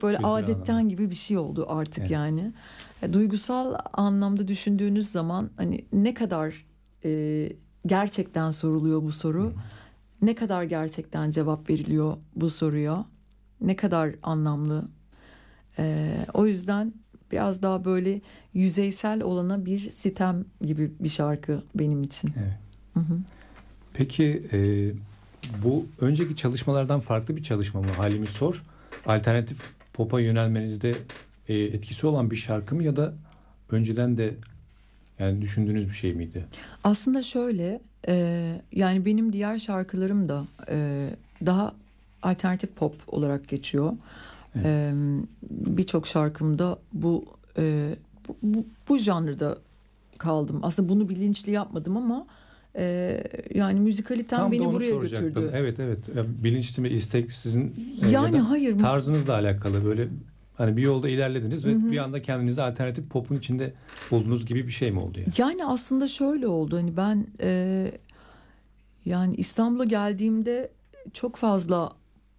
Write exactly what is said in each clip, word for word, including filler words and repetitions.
çok böyle Kültürel adetten anlamda. gibi bir şey oldu artık Evet. yani. E, duygusal anlamda düşündüğünüz zaman hani ne kadar e, gerçekten soruluyor bu soru, Hı-hı. ne kadar gerçekten cevap veriliyor bu soruya, ne kadar anlamlı. E, o yüzden biraz daha böyle yüzeysel olana bir sitem gibi bir şarkı benim için. Evet. Hı hı. Peki e, bu önceki çalışmalardan farklı bir çalışma mı? Halimi Sor, alternatif pop'a yönelmenizde e, etkisi olan bir şarkı mı ya da önceden de yani düşündüğünüz bir şey miydi? Aslında şöyle, e, yani benim diğer şarkılarım da e, daha alternatif pop olarak geçiyor. Evet. E, Birçok şarkımda bu, e, bu, bu, bu janrda kaldım. Aslında bunu bilinçli yapmadım ama e, yani müzikalitem Tam da beni onu buraya soracaktım. götürdü. Evet evet. Ya, bilinçli mi istek sizin e, ya Yani da hayır. tarzınızla alakalı böyle hani bir yolda ilerlediniz Hı ve bir hı. anda kendinizi alternatif pop'un içinde bulduğunuz gibi bir şey mi oldu yani? Yani aslında şöyle oldu. Hani ben e, yani İstanbul'a geldiğimde çok fazla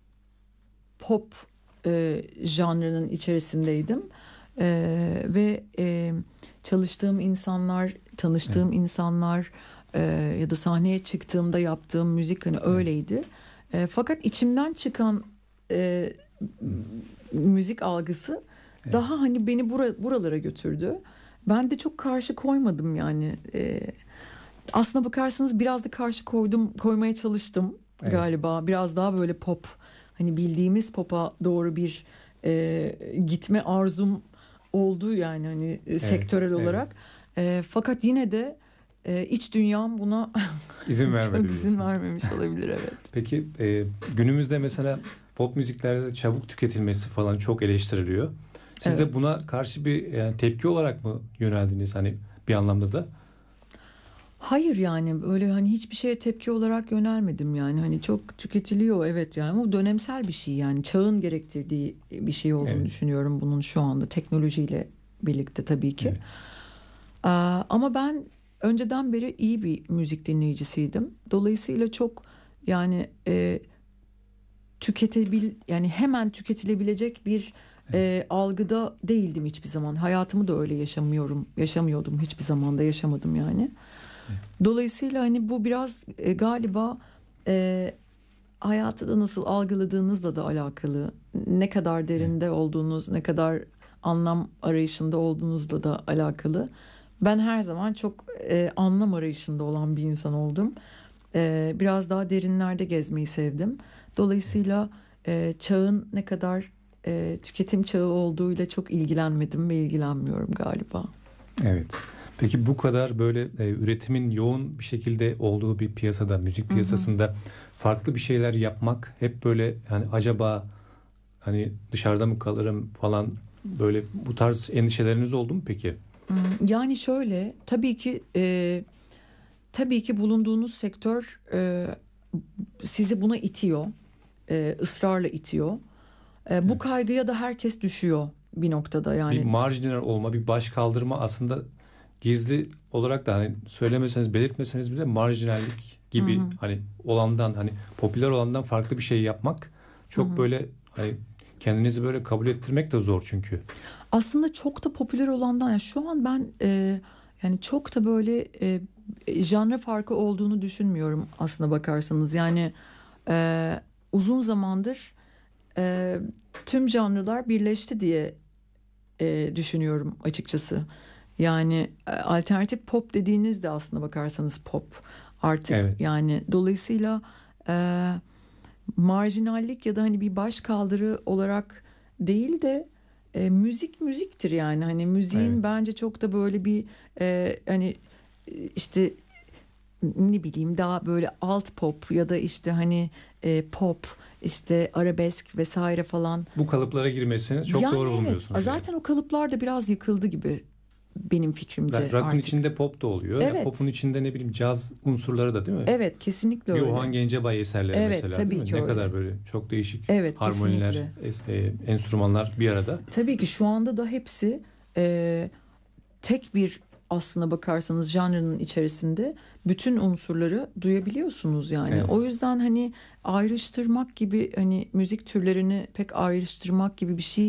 pop e, janrının içerisindeydim. E, ve e, çalıştığım insanlar, Evet. tanıştığım insanlar e, ya da sahneye çıktığımda yaptığım müzik hani Evet. öyleydi. E, fakat içimden çıkan e, müzik algısı Evet. daha hani beni bura, buralara götürdü. Ben de çok karşı koymadım yani. E, aslına bakarsanız biraz da karşı koydum, koymaya çalıştım Evet. galiba. Biraz daha böyle pop, hani bildiğimiz pop'a doğru bir e, gitme arzum oldu yani hani e, Evet. sektörel Evet. olarak. E, fakat yine de e, iç dünyam buna İzin vermedi çok izin diyorsunuz. vermemiş olabilir, evet. Peki e, günümüzde mesela pop müziklerde çabuk tüketilmesi falan çok eleştiriliyor. Siz de Evet. buna karşı bir yani tepki olarak mı yöneldiniz hani bir anlamda da? Hayır, yani böyle hani hiçbir şeye tepki olarak yönelmedim yani hani çok tüketiliyor, evet, yani bu dönemsel bir şey, yani çağın gerektirdiği bir şey olduğunu Evet. düşünüyorum bunun şu anda teknolojiyle birlikte tabii ki. Evet. Aa, ama ben önceden beri iyi bir müzik dinleyicisiydim. Dolayısıyla çok yani e, tüketebil yani hemen tüketilebilecek bir Evet. e, algıda değildim hiçbir zaman. Hayatımı da öyle yaşamıyorum, yaşamıyordum, hiçbir zaman da yaşamadım yani. Evet. Dolayısıyla hani bu biraz e, galiba e, hayatı da nasıl algıladığınızla da alakalı. Ne kadar Evet. derinde olduğunuz, ne kadar anlam arayışında olduğunuzla da alakalı. Ben her zaman çok e, anlam arayışında olan bir insan oldum. E, biraz daha derinlerde gezmeyi sevdim. Dolayısıyla e, çağın ne kadar e, tüketim çağı olduğuyla çok ilgilenmedim ve ilgilenmiyorum galiba. Evet. Peki bu kadar böyle e, üretimin yoğun bir şekilde olduğu bir piyasada, müzik Hı hı. piyasasında farklı bir şeyler yapmak hep böyle hani acaba hani dışarıda mı kalırım falan böyle bu tarz endişeleriniz oldu mu peki? Hmm, Yani şöyle, tabii ki e, tabii ki bulunduğunuz sektör e, sizi buna itiyor, e, ısrarla itiyor. E, bu Evet. kaygıya da herkes düşüyor bir noktada Bir yani. marjinal olma, bir baş kaldırma aslında gizli olarak da hani söylemeseniz, belirtmeseniz bile marjinallik Hı gibi hı, hani olandan hani popüler olandan farklı bir şey yapmak hı çok hı. böyle hani kendinizi böyle kabul ettirmek de zor çünkü. Aslında çok da popüler olandan, yani şu an ben e, yani çok da böyle e, janra farkı olduğunu düşünmüyorum aslına bakarsanız. Yani e, uzun zamandır e, tüm janrlar birleşti diye e, düşünüyorum açıkçası. Yani e, alternatif pop dediğinizde aslına bakarsanız pop artık, Evet. yani dolayısıyla e, marjinallik ya da hani bir baş kaldırı olarak değil de e, müzik müziktir yani, hani Evet. müziğin bence çok da böyle bir e, hani e, işte ne bileyim daha böyle alt pop ya da işte hani e, pop, işte arabesk vesaire falan. Bu kalıplara girmesini çok Yani doğru evet, bulmuyorsunuz yani. zaten o kalıplar da biraz yıkıldı gibi benim Ya, fikrimce rock'ın artık. içinde pop da oluyor. Ya pop'un Evet, içinde ne bileyim caz unsurları da değil mi? evet, kesinlikle Bir öyle. Orhan Gencebay eserleri Evet, mesela değil tabii mi? ki Ne öyle. kadar böyle çok değişik Evet, harmoniler, kesinlikle. es- e, enstrümanlar bir arada. Tabii ki şu anda da hepsi e, tek bir, aslına bakarsanız janrının içerisinde bütün unsurları duyabiliyorsunuz yani. Evet. O yüzden hani ayrıştırmak gibi, hani müzik türlerini pek ayrıştırmak gibi bir şey